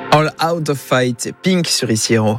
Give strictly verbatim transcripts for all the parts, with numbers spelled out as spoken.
All Out of Fight, Pink sur Ici Héros.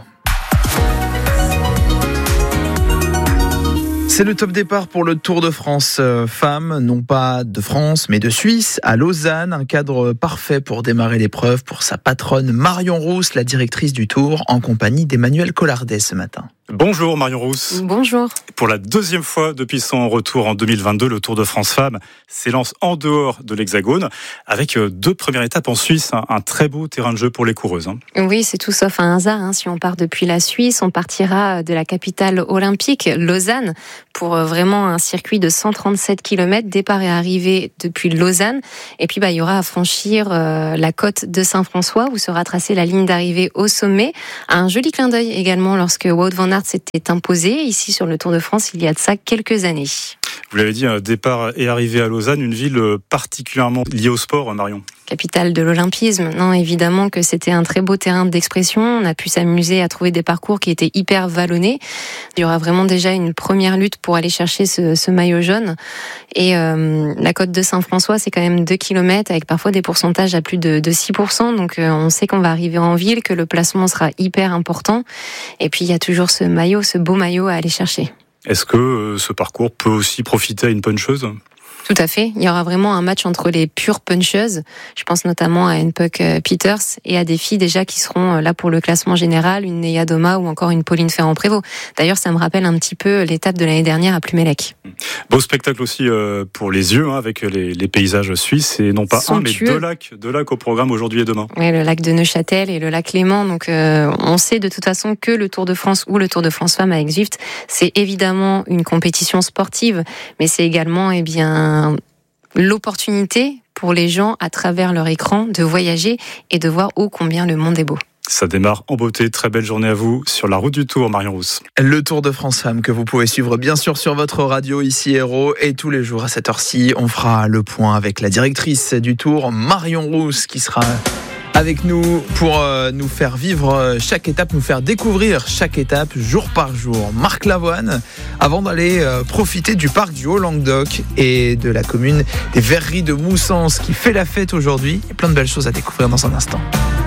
C'est le top départ pour le Tour de France euh, femmes, non pas de France mais de Suisse, à Lausanne. Un cadre parfait pour démarrer l'épreuve pour sa patronne Marion Rousse, la directrice du Tour, en compagnie d'Emmanuel Collardet ce matin. Bonjour Marion Rousse. Bonjour. Pour la deuxième fois depuis son retour en deux mille vingt-deux, le Tour de France Femmes s'élance en dehors de l'Hexagone avec deux premières étapes en Suisse, un très beau terrain de jeu pour les coureuses. Oui, c'est tout sauf un hasard. Hein. Si on part depuis la Suisse, on partira de la capitale olympique, Lausanne, pour vraiment un circuit de cent trente-sept kilomètres, départ et arrivée depuis Lausanne. Et puis, bah, il y aura à franchir euh, la côte de Saint-François où sera tracée la ligne d'arrivée au sommet. Un joli clin d'œil également lorsque Wout van Aert s'était imposé ici sur le Tour de France il y a de ça quelques années. Vous l'avez dit, départ et arrivée à Lausanne, une ville particulièrement liée au sport, Marion. Capitale de l'olympisme. Non, évidemment que c'était un très beau terrain d'expression. On a pu s'amuser à trouver des parcours qui étaient hyper vallonnés. Il y aura vraiment déjà une première lutte pour aller chercher ce, ce maillot jaune. Et euh, la côte de Saint-François, c'est quand même deux kilomètres avec parfois des pourcentages à plus de, de six pour cent. Donc euh, on sait qu'on va arriver en ville, que le placement sera hyper important. Et puis il y a toujours ce maillot, ce beau maillot à aller chercher. Est-ce que euh, ce parcours peut aussi profiter à une puncheuse ? Tout à fait. Il y aura vraiment un match entre les pures puncheuses. Je pense notamment à une Puck Peters et à des filles déjà qui seront là pour le classement général, une Neya Doma ou encore une Pauline Ferrand-Prévot. D'ailleurs, ça me rappelle un petit peu l'étape de l'année dernière à Plumelec. Beau spectacle aussi pour les yeux, hein, avec les, les paysages suisses et non pas Somptueux. un, mais deux lacs, deux lacs au programme aujourd'hui et demain. Oui, le lac de Neuchâtel et le lac Léman. Donc, euh, on sait de toute façon que le Tour de France ou le Tour de France Femmes avec Zwift, c'est évidemment une compétition sportive, mais c'est également, eh bien, l'opportunité pour les gens, à travers leur écran, de voyager et de voir ô combien le monde est beau. Ça démarre en beauté. Très belle journée à vous sur la route du Tour, Marion Rousse. Le Tour de France Femmes que vous pouvez suivre bien sûr sur votre radio Ici Héros, et tous les jours à cette heure-ci, on fera le point avec la directrice du Tour, Marion Rousse, qui sera avec nous pour euh, nous faire vivre chaque étape, nous faire découvrir chaque étape jour par jour. Marc Lavoine, avant d'aller euh, profiter du parc du Haut-Languedoc et de la commune des Verreries de Moussens qui fait la fête aujourd'hui. Il y a plein de belles choses à découvrir dans un instant.